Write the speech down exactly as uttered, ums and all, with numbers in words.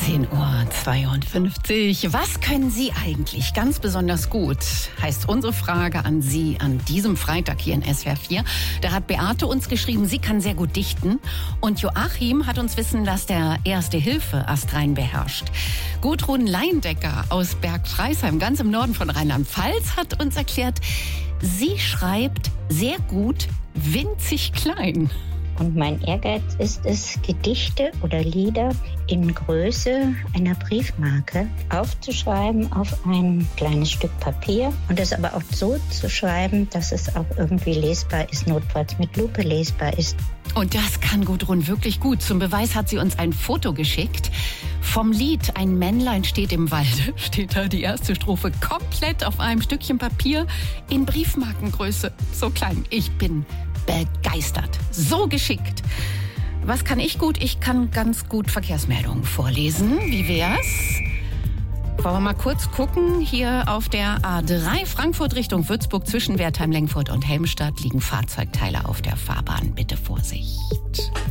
zehn Uhr zweiundfünfzig. Was können Sie eigentlich ganz besonders gut? Heißt unsere Frage an Sie an diesem Freitag hier in S W R vier. Da hat Beate uns geschrieben, sie kann sehr gut dichten. Und Joachim hat uns wissen lassen, der Erste Hilfe astrein beherrscht. Gudrun Leindecker aus Bergfreisheim, ganz im Norden von Rheinland-Pfalz, hat uns erklärt, sie schreibt sehr gut winzig klein. Und mein Ehrgeiz ist es, Gedichte oder Lieder in Größe einer Briefmarke aufzuschreiben auf ein kleines Stück Papier und es aber auch so zu schreiben, dass es auch irgendwie lesbar ist, notfalls mit Lupe lesbar ist. Und das kann Gudrun wirklich gut. Zum Beweis hat sie uns ein Foto geschickt vom Lied Ein Männlein steht im Walde. Steht da die erste Strophe komplett auf einem Stückchen Papier in Briefmarkengröße. So klein. Ich bin begeistert. So geschickt. Was kann ich gut? Ich kann ganz gut Verkehrsmeldungen vorlesen. Wie wär's? Wollen wir mal kurz gucken. Hier auf der A drei Frankfurt Richtung Würzburg zwischen Wertheim, Lengfurt und Helmstadt liegen Fahrzeugteile auf der Fahrbahn. Bitte Vorsicht.